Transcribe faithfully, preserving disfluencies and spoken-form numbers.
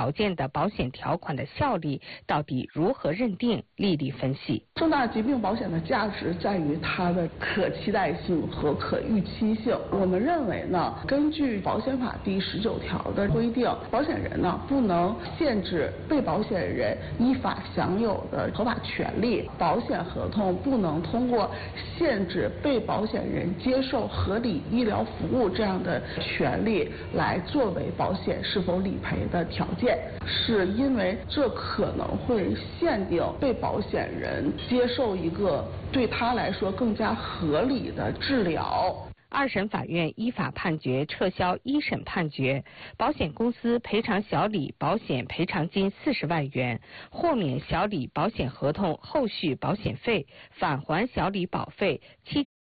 条件的保险条款的效力到底如何认定？丽丽分析， 重大疾病保险的价值在于它的可期待性和可预期性。我们认为呢，根据保险法第十九条的规定，保险人呢不能限制被保险人依法享有的合法权利，保险合同不能通过限制被保险人接受合理医疗服务这样的权利来作为保险是否理赔的条件，是因为这可能会限定被保险人接受一个对他来说更加合理的治疗。 二审法院依法判决撤销一审判决，保险公司赔偿小李保险赔偿金四十万元，豁免小李保险合同后续保险费，返还小李保费七